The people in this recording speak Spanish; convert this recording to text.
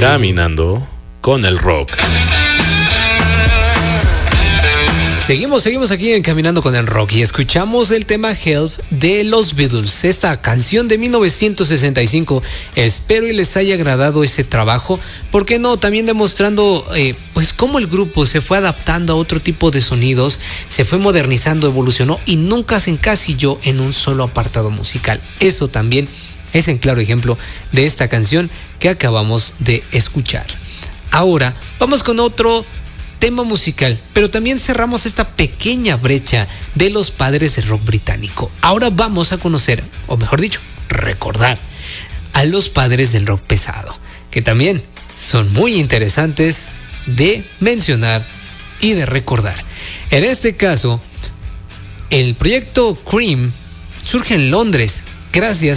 Caminando con el Rock. Seguimos aquí en Caminando con el Rock y escuchamos el tema Help de los Beatles, esta canción de 1965. Espero y les haya agradado ese trabajo, porque no, también demostrando pues cómo el grupo se fue adaptando a otro tipo de sonidos, se fue modernizando, evolucionó y nunca se encasilló en un solo apartado musical. Eso también es en claro ejemplo de esta canción que acabamos de escuchar. Ahora vamos con otro tema musical, pero también cerramos esta pequeña brecha de los padres del rock británico. Ahora vamos a conocer, o mejor dicho, recordar a los padres del rock pesado, que también son muy interesantes de mencionar y de recordar. En este caso, el proyecto Cream surge en Londres gracias